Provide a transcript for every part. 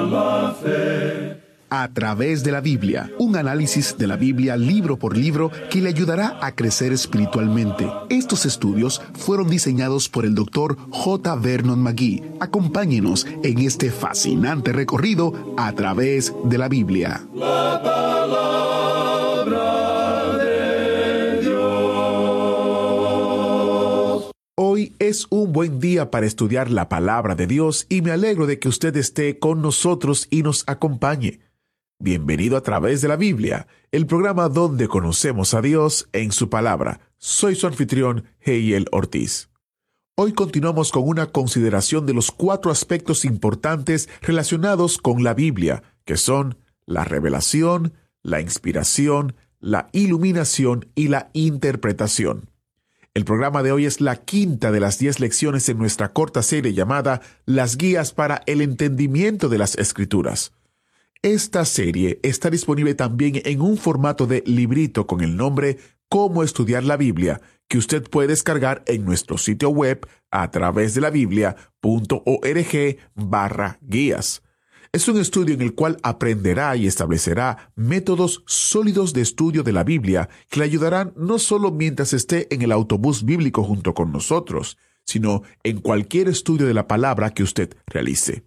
la fe. A través de la Biblia, un análisis de la Biblia libro por libro que le ayudará a crecer espiritualmente. Estos estudios fueron diseñados por el Dr. J. Vernon McGee. Acompáñenos en este fascinante recorrido a través de la Biblia. La palabra de Dios. Hoy es un buen día para estudiar la palabra de Dios y me alegro de que usted esté con nosotros y nos acompañe. Bienvenido a Través de la Biblia, el programa donde conocemos a Dios en su palabra. Soy su anfitrión, Heiel Ortiz. Hoy continuamos con una consideración de los 4 aspectos importantes relacionados con la Biblia, que son la revelación, la inspiración, la iluminación y la interpretación. El programa de hoy es la 5ª de las 10 lecciones en nuestra corta serie llamada Las Guías para el Entendimiento de las Escrituras. Esta serie está disponible también en un formato de librito con el nombre Cómo estudiar la Biblia, que usted puede descargar en nuestro sitio web a través de la biblia.org/guías. Es un estudio en el cual aprenderá y establecerá métodos sólidos de estudio de la Biblia que le ayudarán no solo mientras esté en el autobús bíblico junto con nosotros, sino en cualquier estudio de la palabra que usted realice.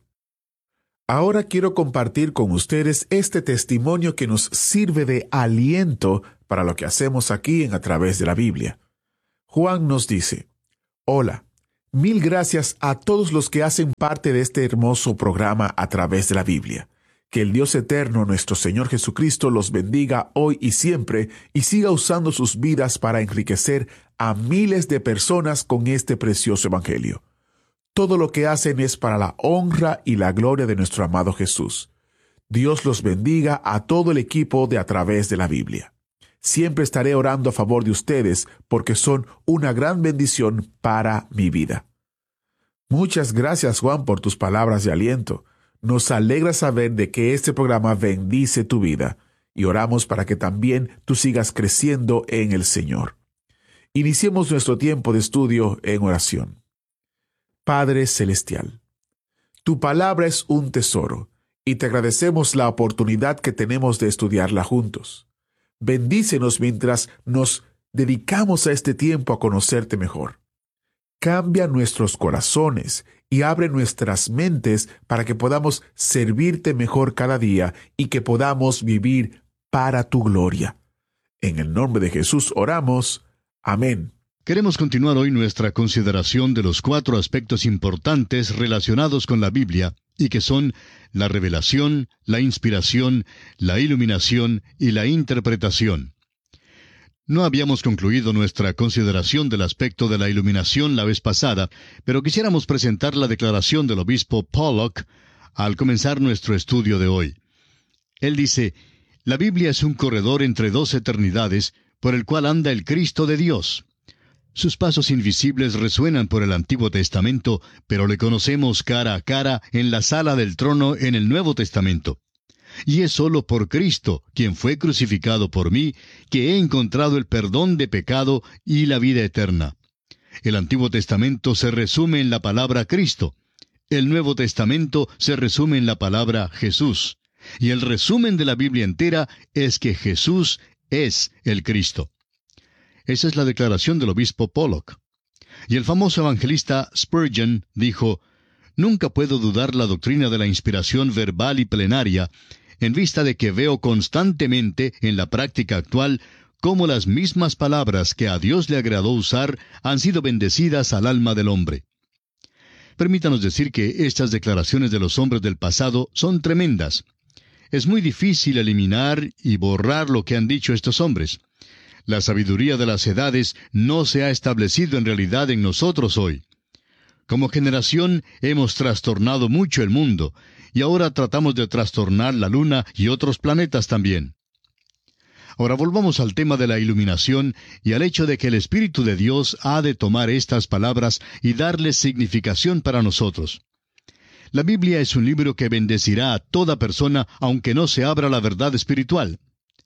Ahora quiero compartir con ustedes este testimonio que nos sirve de aliento para lo que hacemos aquí en A Través de la Biblia. Juan nos dice: Hola, mil gracias a todos los que hacen parte de este hermoso programa A Través de la Biblia. Que el Dios eterno, nuestro Señor Jesucristo, los bendiga hoy y siempre y siga usando sus vidas para enriquecer a miles de personas con este precioso evangelio. Todo lo que hacen es para la honra y la gloria de nuestro amado Jesús. Dios los bendiga a todo el equipo de A Través de la Biblia. Siempre estaré orando a favor de ustedes porque son una gran bendición para mi vida. Muchas gracias, Juan, por tus palabras de aliento. Nos alegra saber de que este programa bendice tu vida y oramos para que también tú sigas creciendo en el Señor. Iniciemos nuestro tiempo de estudio en oración. Padre Celestial, tu palabra es un tesoro y te agradecemos la oportunidad que tenemos de estudiarla juntos. Bendícenos mientras nos dedicamos a este tiempo a conocerte mejor. Cambia nuestros corazones y abre nuestras mentes para que podamos servirte mejor cada día y que podamos vivir para tu gloria. En el nombre de Jesús oramos. Amén. Queremos continuar hoy nuestra consideración de los 4 aspectos importantes relacionados con la Biblia, y que son la revelación, la inspiración, la iluminación y la interpretación. No habíamos concluido nuestra consideración del aspecto de la iluminación la vez pasada, pero quisiéramos presentar la declaración del obispo Pollock al comenzar nuestro estudio de hoy. Él dice: la Biblia es un corredor entre 2 eternidades por el cual anda el Cristo de Dios. Sus pasos invisibles resuenan por el Antiguo Testamento, pero le conocemos cara a cara en la sala del trono en el Nuevo Testamento. Y es solo por Cristo, quien fue crucificado por mí, que he encontrado el perdón de pecado y la vida eterna. El Antiguo Testamento se resume en la palabra Cristo. El Nuevo Testamento se resume en la palabra Jesús. Y el resumen de la Biblia entera es que Jesús es el Cristo. Esa es la declaración del obispo Pollock. Y el famoso evangelista Spurgeon dijo: nunca puedo dudar la doctrina de la inspiración verbal y plenaria, en vista de que veo constantemente en la práctica actual cómo las mismas palabras que a Dios le agradó usar han sido bendecidas al alma del hombre. Permítanos decir que estas declaraciones de los hombres del pasado son tremendas. Es muy difícil eliminar y borrar lo que han dicho estos hombres. La sabiduría de las edades no se ha establecido en realidad en nosotros hoy. Como generación hemos trastornado mucho el mundo, y ahora tratamos de trastornar la luna y otros planetas también. Ahora volvamos al tema de la iluminación y al hecho de que el Espíritu de Dios ha de tomar estas palabras y darles significación para nosotros. La Biblia es un libro que bendecirá a toda persona aunque no se abra la verdad espiritual.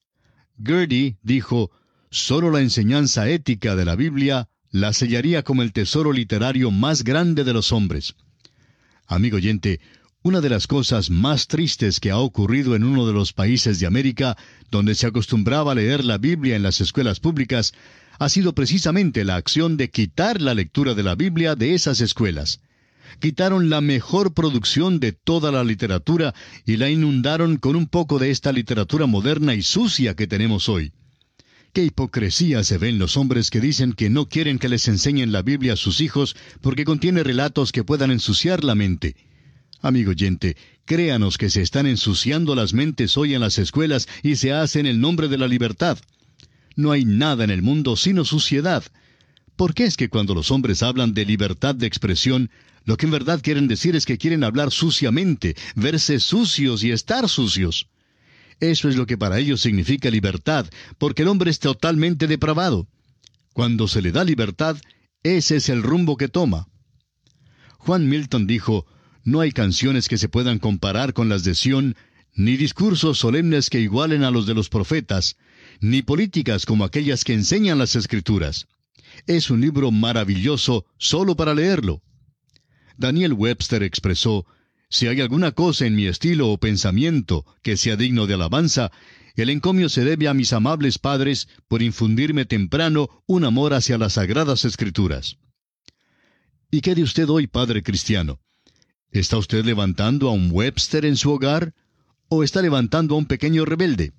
Gerdy dijo: solo la enseñanza ética de la Biblia la sellaría como el tesoro literario más grande de los hombres. Amigo oyente, Una de las cosas más tristes que ha ocurrido en uno de los países de América, donde se acostumbraba a leer la Biblia en las escuelas públicas, ha sido precisamente la acción de quitar la lectura de la Biblia de esas escuelas. Quitaron la mejor producción de toda la literatura y la inundaron con un poco de esta literatura moderna y sucia que tenemos hoy. ¡Qué hipocresía se ve en los hombres que dicen que no quieren que les enseñen la Biblia a sus hijos porque contiene relatos que puedan ensuciar la mente! Amigo oyente, créanos que se están ensuciando las mentes hoy en las escuelas y se hace en el nombre de la libertad. No hay nada en el mundo sino suciedad. ¿Por qué es que cuando los hombres hablan de libertad de expresión, lo que en verdad quieren decir es que quieren hablar suciamente, verse sucios y estar sucios? Eso es lo que para ellos significa libertad, porque el hombre es totalmente depravado. Cuando se le da libertad, ese es el rumbo que toma. Juan Milton dijo: «No hay canciones que se puedan comparar con las de Sión, ni discursos solemnes que igualen a los de los profetas, ni políticas como aquellas que enseñan las Escrituras. Es un libro maravilloso solo para leerlo». Daniel Webster expresó: «Si hay alguna cosa en mi estilo o pensamiento que sea digno de alabanza, el encomio se debe a mis amables padres por infundirme temprano un amor hacia las sagradas Escrituras». ¿Y qué de usted hoy, padre cristiano? ¿Está usted levantando a un Webster en su hogar? ¿O está levantando a un pequeño rebelde?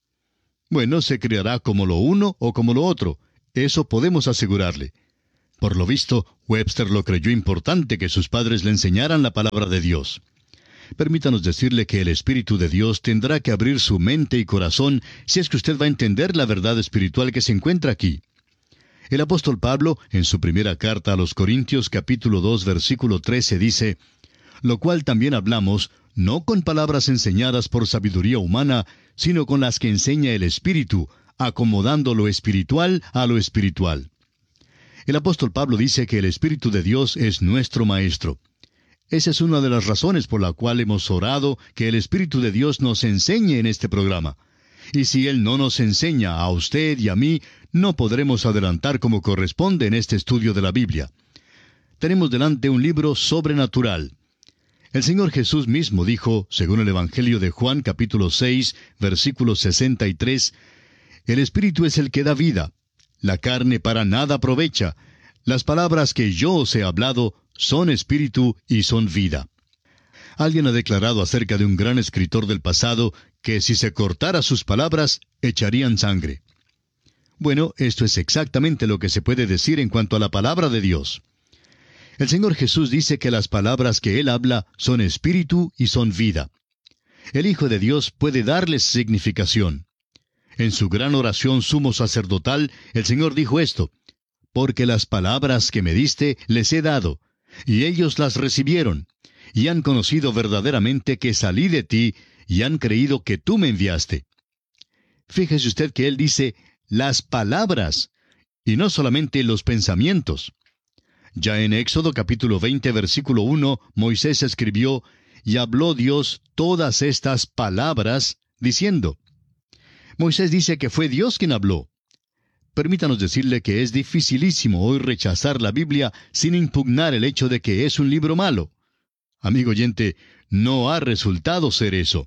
Bueno, se criará como lo uno o como lo otro. Eso podemos asegurarle. Por lo visto, Webster lo creyó importante que sus padres le enseñaran la palabra de Dios. Permítanos decirle que el Espíritu de Dios tendrá que abrir su mente y corazón si es que usted va a entender la verdad espiritual que se encuentra aquí. El apóstol Pablo, en su primera carta a los Corintios, capítulo 2, versículo 13, dice: «Lo cual también hablamos, no con palabras enseñadas por sabiduría humana, sino con las que enseña el Espíritu, acomodando lo espiritual a lo espiritual». El apóstol Pablo dice que el Espíritu de Dios es nuestro Maestro. Esa es una de las razones por la cual hemos orado que el Espíritu de Dios nos enseñe en este programa. Y si Él no nos enseña a usted y a mí, no podremos adelantar como corresponde en este estudio de la Biblia. Tenemos delante un libro sobrenatural. El Señor Jesús mismo dijo, según el Evangelio de Juan, capítulo 6, versículo 63, «El Espíritu es el que da vida. La carne para nada aprovecha. Las palabras que yo os he hablado son espíritu y son vida». Alguien ha declarado acerca de un gran escritor del pasado que si se cortara sus palabras, echarían sangre. Bueno, esto es exactamente lo que se puede decir en cuanto a la palabra de Dios. El Señor Jesús dice que las palabras que Él habla son espíritu y son vida. El Hijo de Dios puede darles significación. En su gran oración sumo sacerdotal, el Señor dijo esto: «Porque las palabras que me diste les he dado, y ellos las recibieron, y han conocido verdaderamente que salí de ti, y han creído que tú me enviaste». Fíjese usted que Él dice las palabras, y no solamente los pensamientos. Ya en Éxodo capítulo 20, versículo 1, Moisés escribió: «Y habló Dios todas estas palabras, diciendo». Moisés dice que fue Dios quien habló. Permítanos decirle que es dificilísimo hoy rechazar la Biblia sin impugnar el hecho de que es un libro malo. Amigo oyente, no ha resultado ser eso.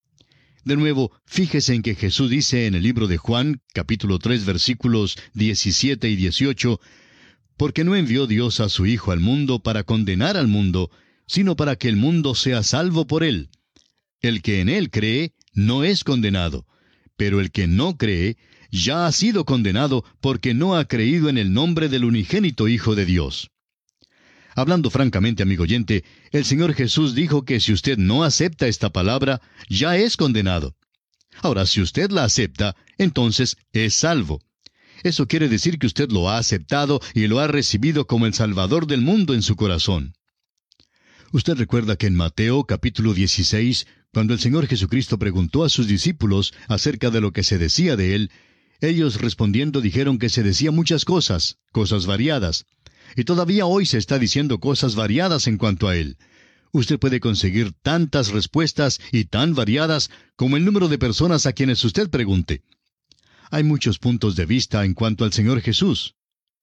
De nuevo, fíjese en que Jesús dice en el libro de Juan, capítulo 3, versículos 17 y 18, «Porque no envió Dios a su Hijo al mundo para condenar al mundo, sino para que el mundo sea salvo por él. El que en él cree no es condenado, pero el que no cree ya ha sido condenado porque no ha creído en el nombre del unigénito Hijo de Dios». Hablando francamente, amigo oyente, el Señor Jesús dijo que si usted no acepta esta palabra, ya es condenado. Ahora, si usted la acepta, entonces es salvo. Eso quiere decir que usted lo ha aceptado y lo ha recibido como el Salvador del mundo en su corazón. Usted recuerda que en Mateo capítulo 16, cuando el Señor Jesucristo preguntó a sus discípulos acerca de lo que se decía de Él, ellos respondiendo dijeron que se decía muchas cosas, cosas variadas. Y todavía hoy se está diciendo cosas variadas en cuanto a Él. Usted puede conseguir tantas respuestas y tan variadas como el número de personas a quienes usted pregunte. Hay muchos puntos de vista en cuanto al Señor Jesús.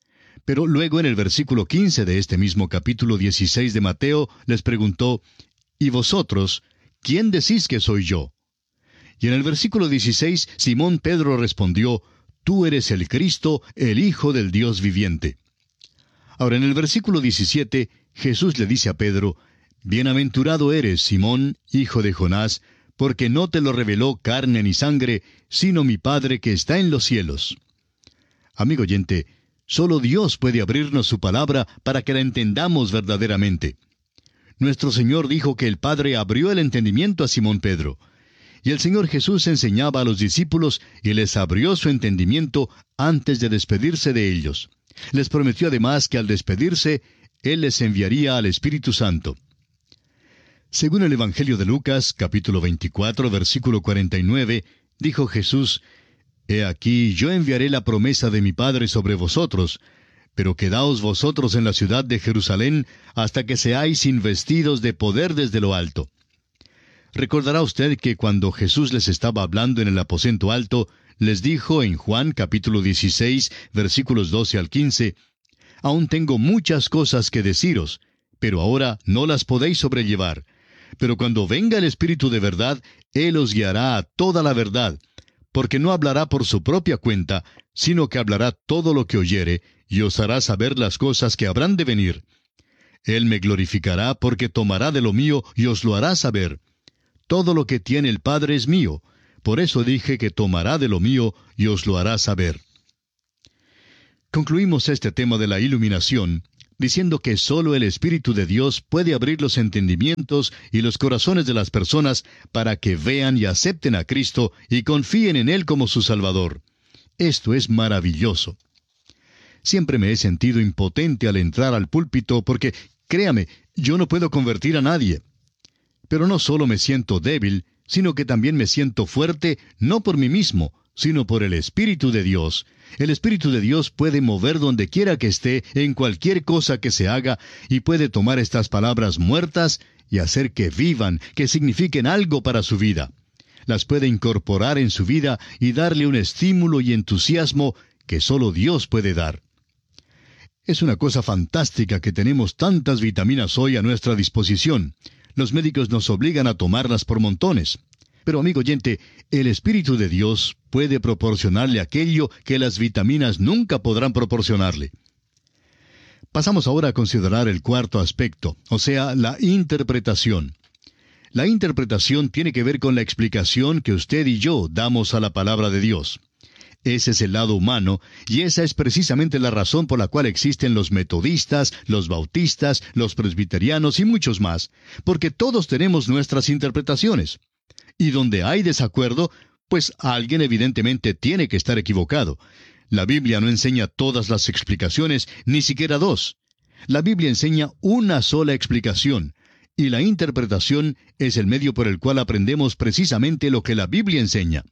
Pero luego en el versículo 15 de este mismo capítulo 16 de Mateo les preguntó: ¿Y vosotros, quién decís que soy yo? Y en el versículo 16, Simón Pedro respondió, Tú eres el Cristo, el Hijo del Dios viviente. Ahora, en el versículo 17, Jesús le dice a Pedro, Bienaventurado eres, Simón, hijo de Jonás, porque no te lo reveló carne ni sangre, sino mi Padre que está en los cielos. Amigo oyente, solo Dios puede abrirnos su palabra para que la entendamos verdaderamente. Nuestro Señor dijo que el Padre abrió el entendimiento a Simón Pedro. Y el Señor Jesús enseñaba a los discípulos y les abrió su entendimiento antes de despedirse de ellos. Les prometió además que al despedirse, Él les enviaría al Espíritu Santo. Según el Evangelio de Lucas, capítulo 24, versículo 49, dijo Jesús, He aquí, yo enviaré la promesa de mi Padre sobre vosotros, pero quedaos vosotros en la ciudad de Jerusalén hasta que seáis investidos de poder desde lo alto. Recordará usted que cuando Jesús les estaba hablando en el aposento alto, les dijo en Juan capítulo 16, versículos 12 al 15, Aún tengo muchas cosas que deciros, pero ahora no las podéis sobrellevar. Pero cuando venga el Espíritu de verdad, Él os guiará a toda la verdad, porque no hablará por su propia cuenta, sino que hablará todo lo que oyere, y os hará saber las cosas que habrán de venir. Él me glorificará porque tomará de lo mío y os lo hará saber. Todo lo que tiene el Padre es mío, por eso dije que tomará de lo mío y os lo hará saber. Concluimos este tema de la iluminación diciendo que sólo el Espíritu de Dios puede abrir los entendimientos y los corazones de las personas para que vean y acepten a Cristo y confíen en Él como su Salvador. Esto es maravilloso. Siempre me he sentido impotente al entrar al púlpito porque, créame, yo no puedo convertir a nadie. Pero no solo me siento débil, sino que también me siento fuerte, no por mí mismo, sino por el Espíritu de Dios. El Espíritu de Dios puede mover donde quiera que esté, en cualquier cosa que se haga, y puede tomar estas palabras muertas y hacer que vivan, que signifiquen algo para su vida. Las puede incorporar en su vida y darle un estímulo y entusiasmo que solo Dios puede dar. Es una cosa fantástica que tenemos tantas vitaminas hoy a nuestra disposición. Los médicos nos obligan a tomarlas por montones. Pero, amigo oyente, el Espíritu de Dios puede proporcionarle aquello que las vitaminas nunca podrán proporcionarle. Pasamos ahora a considerar el cuarto aspecto, o sea, la interpretación. La interpretación tiene que ver con la explicación que usted y yo damos a la palabra de Dios. Ese es el lado humano, y esa es precisamente la razón por la cual existen los metodistas, los bautistas, los presbiterianos y muchos más, porque todos tenemos nuestras interpretaciones. Y donde hay desacuerdo, pues alguien evidentemente tiene que estar equivocado. La Biblia no enseña todas las explicaciones, ni siquiera dos. La Biblia enseña una sola explicación, y la interpretación es el medio por el cual aprendemos precisamente lo que la Biblia enseña.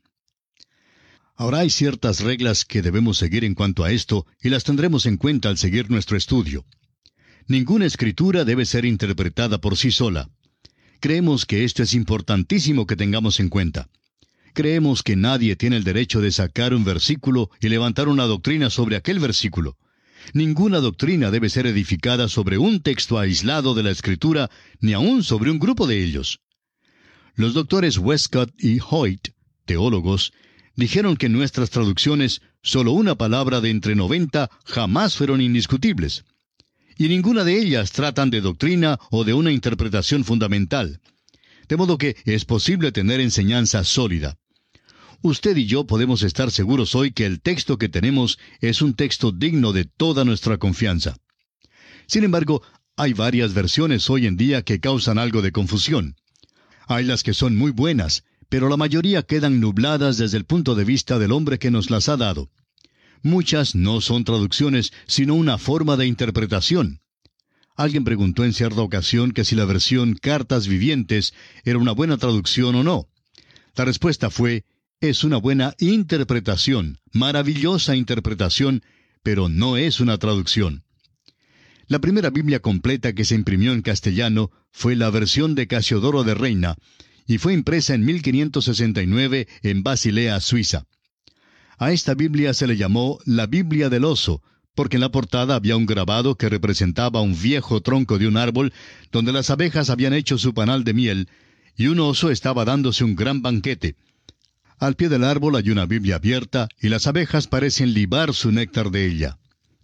Ahora hay ciertas reglas que debemos seguir en cuanto a esto, y las tendremos en cuenta al seguir nuestro estudio. Ninguna escritura debe ser interpretada por sí sola. Creemos que esto es importantísimo que tengamos en cuenta. Creemos que nadie tiene el derecho de sacar un versículo y levantar una doctrina sobre aquel versículo. Ninguna doctrina debe ser edificada sobre un texto aislado de la Escritura, ni aun sobre un grupo de ellos. Los doctores Westcott y Hoyt, teólogos, dijeron que en nuestras traducciones solo una palabra de entre 90 jamás fueron indiscutibles. Y ninguna de ellas tratan de doctrina o de una interpretación fundamental. De modo que es posible tener enseñanza sólida. Usted y yo podemos estar seguros hoy que el texto que tenemos es un texto digno de toda nuestra confianza. Sin embargo, hay varias versiones hoy en día que causan algo de confusión. Hay las que son muy buenas, pero la mayoría quedan nubladas desde el punto de vista del hombre que nos las ha dado. Muchas no son traducciones, sino una forma de interpretación. Alguien preguntó en cierta ocasión que si la versión Cartas Vivientes era una buena traducción o no. La respuesta fue, es una buena interpretación, maravillosa interpretación, pero no es una traducción. La primera Biblia completa que se imprimió en castellano fue la versión de Casiodoro de Reina, y fue impresa en 1569 en Basilea, Suiza. A esta Biblia se le llamó la Biblia del Oso, porque en la portada había un grabado que representaba un viejo tronco de un árbol donde las abejas habían hecho su panal de miel, y un oso estaba dándose un gran banquete. Al pie del árbol hay una Biblia abierta, y las abejas parecen libar su néctar de ella.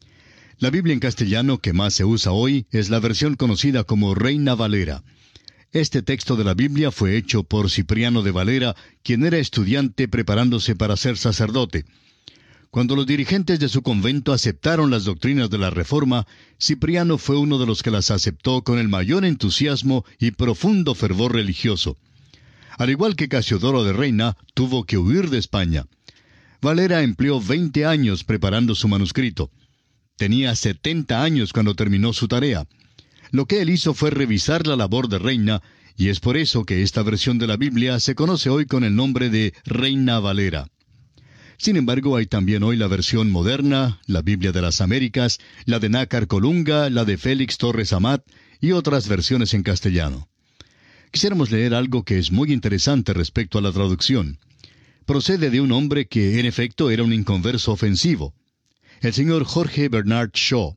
La Biblia en castellano que más se usa hoy es la versión conocida como Reina Valera. Este texto de la Biblia fue hecho por Cipriano de Valera, quien era estudiante preparándose para ser sacerdote. Cuando los dirigentes de su convento aceptaron las doctrinas de la Reforma, Cipriano fue uno de los que las aceptó con el mayor entusiasmo y profundo fervor religioso. Al igual que Casiodoro de Reina, tuvo que huir de España. Valera empleó 20 años preparando su manuscrito. Tenía 70 años cuando terminó su tarea. Lo que él hizo fue revisar la labor de Reina, y es por eso que esta versión de la Biblia se conoce hoy con el nombre de Reina Valera. Sin embargo, hay también hoy la versión moderna, la Biblia de las Américas, la de Nácar Colunga, la de Félix Torres Amat y otras versiones en castellano. Quisiéramos leer algo que es muy interesante respecto a la traducción. Procede de un hombre que, en efecto, era un inconverso ofensivo, el señor Jorge Bernard Shaw.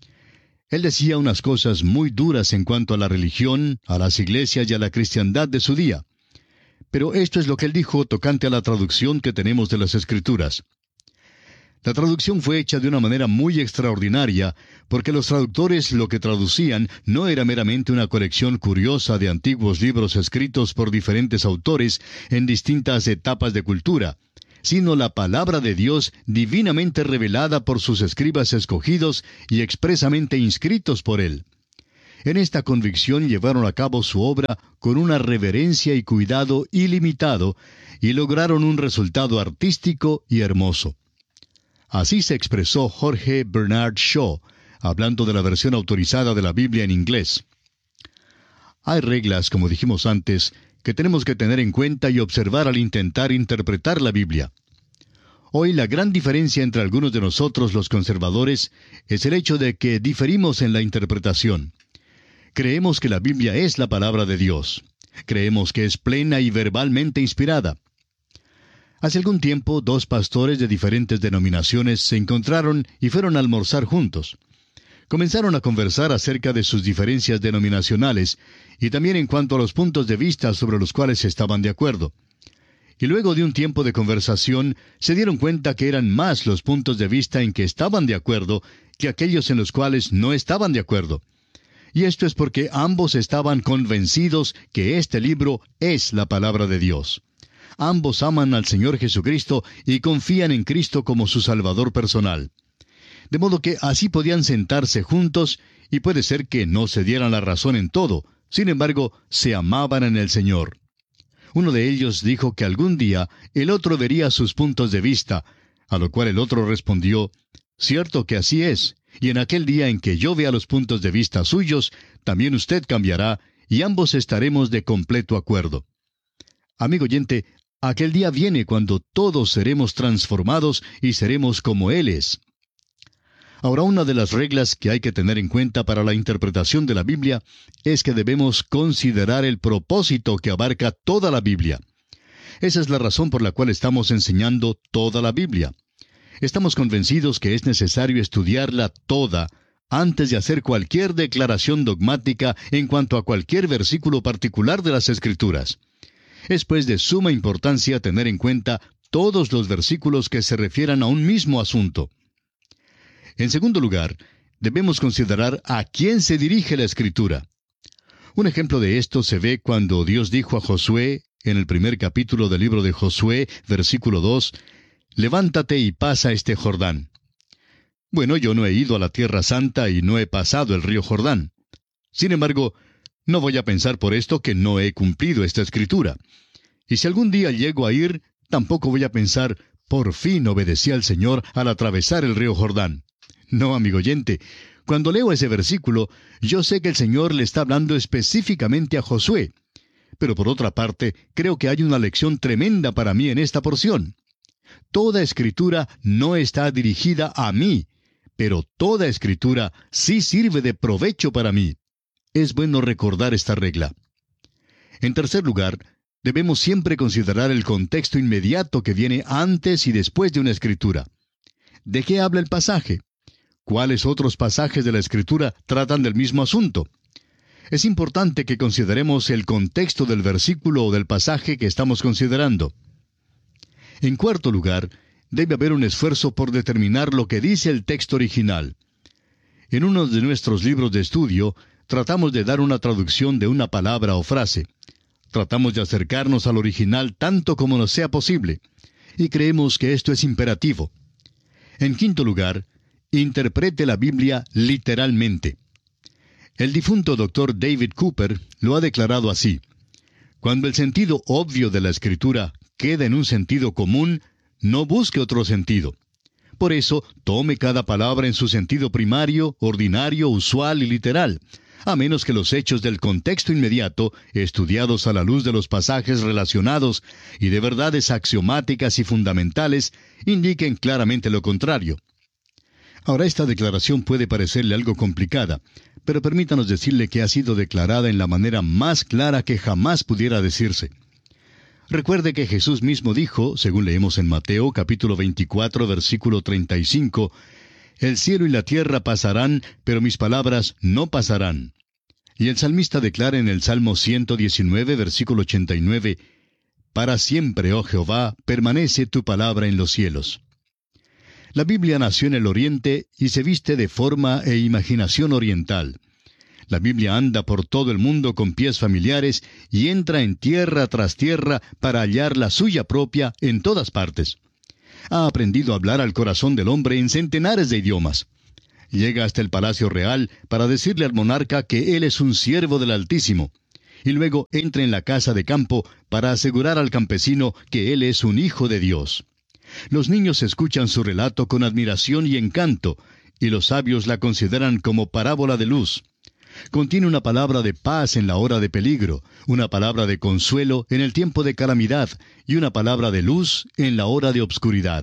Él decía unas cosas muy duras en cuanto a la religión, a las iglesias y a la cristiandad de su día. Pero esto es lo que él dijo tocante a la traducción que tenemos de las Escrituras. La traducción fue hecha de una manera muy extraordinaria, porque los traductores lo que traducían no era meramente una colección curiosa de antiguos libros escritos por diferentes autores en distintas etapas de cultura, sino la palabra de Dios divinamente revelada por sus escribas escogidos y expresamente inscritos por él. En esta convicción llevaron a cabo su obra con una reverencia y cuidado ilimitado, y lograron un resultado artístico y hermoso. Así se expresó Jorge Bernard Shaw, hablando de la versión autorizada de la Biblia en inglés. Hay reglas, como dijimos antes, que tenemos que tener en cuenta y observar al intentar interpretar la Biblia. Hoy la gran diferencia entre algunos de nosotros los conservadores es el hecho de que diferimos en la interpretación. Creemos que la Biblia es la palabra de Dios. Creemos que es plena y verbalmente inspirada. Hace algún tiempo, dos pastores de diferentes denominaciones se encontraron y fueron a almorzar juntos. Comenzaron a conversar acerca de sus diferencias denominacionales y también en cuanto a los puntos de vista sobre los cuales estaban de acuerdo. Y luego de un tiempo de conversación, se dieron cuenta que eran más los puntos de vista en que estaban de acuerdo que aquellos en los cuales no estaban de acuerdo. Y esto es porque ambos estaban convencidos que este libro es la palabra de Dios. Ambos aman al Señor Jesucristo y confían en Cristo como su Salvador personal. De modo que así podían sentarse juntos, y puede ser que no se dieran la razón en todo, sin embargo, se amaban en el Señor. Uno de ellos dijo que algún día el otro vería sus puntos de vista, a lo cual el otro respondió: «Cierto que así es, y en aquel día en que yo vea los puntos de vista suyos, también usted cambiará, y ambos estaremos de completo acuerdo». Amigo oyente, aquel día viene cuando todos seremos transformados y seremos como Él es. Ahora, una de las reglas que hay que tener en cuenta para la interpretación de la Biblia es que debemos considerar el propósito que abarca toda la Biblia. Esa es la razón por la cual estamos enseñando toda la Biblia. Estamos convencidos que es necesario estudiarla toda antes de hacer cualquier declaración dogmática en cuanto a cualquier versículo particular de las Escrituras. Es pues de suma importancia tener en cuenta todos los versículos que se refieran a un mismo asunto. En segundo lugar, debemos considerar a quién se dirige la Escritura. Un ejemplo de esto se ve cuando Dios dijo a Josué, en el primer capítulo del libro de Josué, versículo 2, «Levántate y pasa este Jordán». Bueno, yo no he ido a la Tierra Santa y no he pasado el río Jordán. Sin embargo, no voy a pensar por esto que no he cumplido esta Escritura. Y si algún día llego a ir, tampoco voy a pensar, por fin obedecí al Señor al atravesar el río Jordán. No, amigo oyente, cuando leo ese versículo, yo sé que el Señor le está hablando específicamente a Josué. Pero por otra parte, creo que hay una lección tremenda para mí en esta porción. Toda Escritura no está dirigida a mí, pero toda Escritura sí sirve de provecho para mí. Es bueno recordar esta regla. En tercer lugar, debemos siempre considerar el contexto inmediato que viene antes y después de una Escritura. ¿De qué habla el pasaje? ¿Cuáles otros pasajes de la Escritura tratan del mismo asunto? Es importante que consideremos el contexto del versículo o del pasaje que estamos considerando. En cuarto lugar, debe haber un esfuerzo por determinar lo que dice el texto original. En uno de nuestros libros de estudio, tratamos de dar una traducción de una palabra o frase. Tratamos de acercarnos al original tanto como nos sea posible, y creemos que esto es imperativo. En quinto lugar, interprete la Biblia literalmente. El difunto Dr. David Cooper lo ha declarado así: cuando el sentido obvio de la Escritura queda en un sentido común, no busque otro sentido. Por eso, tome cada palabra en su sentido primario, ordinario, usual y literal, a menos que los hechos del contexto inmediato, estudiados a la luz de los pasajes relacionados y de verdades axiomáticas y fundamentales, indiquen claramente lo contrario. Ahora, esta declaración puede parecerle algo complicada, pero permítanos decirle que ha sido declarada en la manera más clara que jamás pudiera decirse. Recuerde que Jesús mismo dijo, según leemos en Mateo capítulo 24, versículo 35, «El cielo y la tierra pasarán, pero mis palabras no pasarán». Y el salmista declara en el Salmo 119, versículo 89, «Para siempre, oh Jehová, permanece tu palabra en los cielos». La Biblia nació en el Oriente y se viste de forma e imaginación oriental. La Biblia anda por todo el mundo con pies familiares y entra en tierra tras tierra para hallar la suya propia en todas partes. Ha aprendido a hablar al corazón del hombre en centenares de idiomas. Llega hasta el palacio real para decirle al monarca que él es un siervo del Altísimo. Y luego entra en la casa de campo para asegurar al campesino que él es un hijo de Dios. Los niños escuchan su relato con admiración y encanto, y los sabios la consideran como parábola de luz. Contiene una palabra de paz en la hora de peligro, una palabra de consuelo en el tiempo de calamidad, y una palabra de luz en la hora de obscuridad.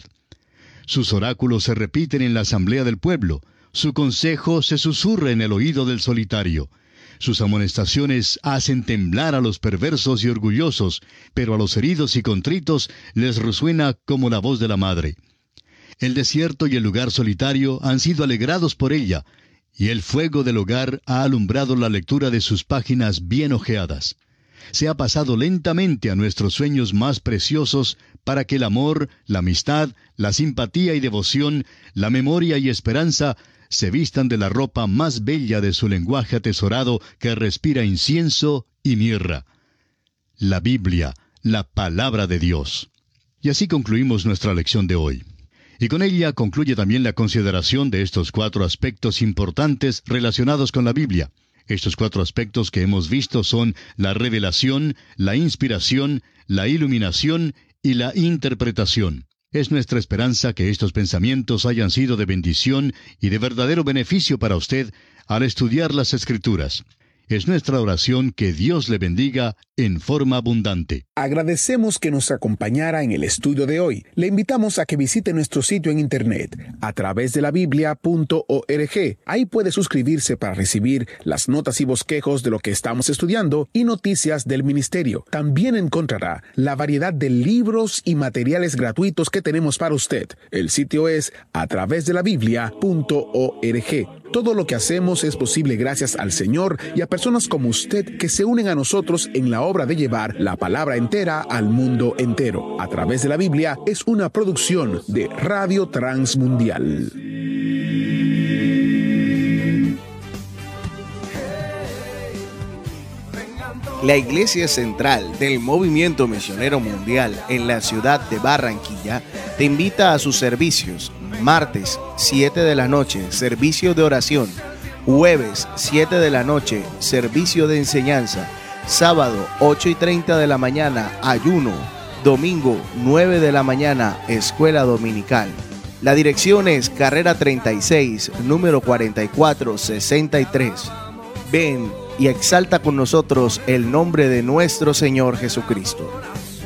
Sus oráculos se repiten en la asamblea del pueblo, su consejo se susurra en el oído del solitario. Sus amonestaciones hacen temblar a los perversos y orgullosos, pero a los heridos y contritos les resuena como la voz de la madre. El desierto y el lugar solitario han sido alegrados por ella, y el fuego del hogar ha alumbrado la lectura de sus páginas bien ojeadas. Se ha pasado lentamente a nuestros sueños más preciosos para que el amor, la amistad, la simpatía y devoción, la memoria y esperanza se vistan de la ropa más bella de su lenguaje atesorado que respira incienso y mirra. La Biblia, la palabra de Dios. Y así concluimos nuestra lección de hoy. Y con ella concluye también la consideración de estos 4 aspectos importantes relacionados con la Biblia. Estos 4 aspectos que hemos visto son la revelación, la inspiración, la iluminación y la interpretación. Es nuestra esperanza que estos pensamientos hayan sido de bendición y de verdadero beneficio para usted al estudiar las Escrituras. Es nuestra oración que Dios le bendiga en forma abundante. Agradecemos que nos acompañara en el estudio de hoy. Le invitamos a que visite nuestro sitio en internet a través de la biblia.org. Ahí puede suscribirse para recibir las notas y bosquejos de lo que estamos estudiando y noticias del ministerio. También encontrará la variedad de libros y materiales gratuitos que tenemos para usted. El sitio es a través de la biblia.org. Todo lo que hacemos es posible gracias al Señor y a personas como usted que se unen a nosotros en la obra de llevar la palabra entera al mundo entero. A través de la Biblia es una producción de Radio Transmundial. La Iglesia Central del Movimiento Misionero Mundial en la ciudad de Barranquilla te invita a sus servicios. Martes, 7 de la noche, servicio de oración. Jueves, 7 de la noche, servicio de enseñanza. Sábado, 8:30 de la mañana, ayuno. Domingo, 9 de la mañana, escuela dominical. La dirección es Carrera 36, número 4463. Ven y exalta con nosotros el nombre de nuestro Señor Jesucristo.